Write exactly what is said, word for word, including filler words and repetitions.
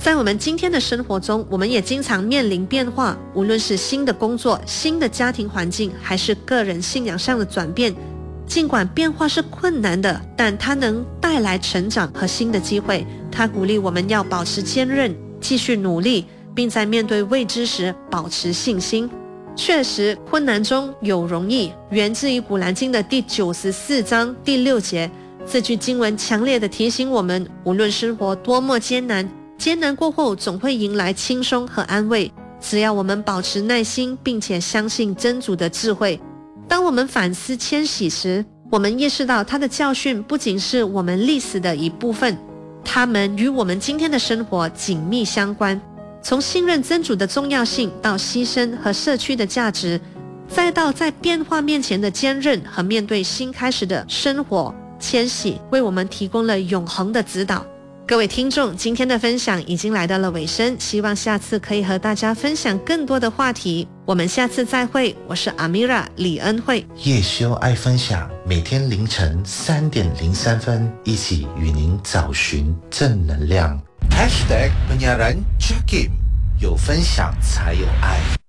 在我们今天的生活中，我们也经常面临变化，无论是新的工作、新的家庭环境，还是个人信仰上的转变。尽管变化是困难的，但它能带来成长和新的机会。它鼓励我们要保持坚韧，继续努力，并在面对未知时保持信心。确实，困难中有容易，源自于古兰经的第九十四章第六节。这句经文强烈地提醒我们，无论生活多么艰难，艰难过后总会迎来轻松和安慰。只要我们保持耐心，并且相信真主的智慧。当我们反思迁徙时，我们意识到他的教训不仅是我们历史的一部分，他们与我们今天的生活紧密相关。从信任真主的重要性，到牺牲和社区的价值，再到在变化面前的坚韧和面对新开始的生活，迁徙为我们提供了永恒的指导。各位听众，今天的分享已经来到了尾声，希望下次可以和大家分享更多的话题。我们下次再会，我是 Amira 李恩惠。 叶修爱分享，每天凌晨三点零三分，一起与您找寻正能量。Hashtag penyiaran Jakim，有分享才有爱。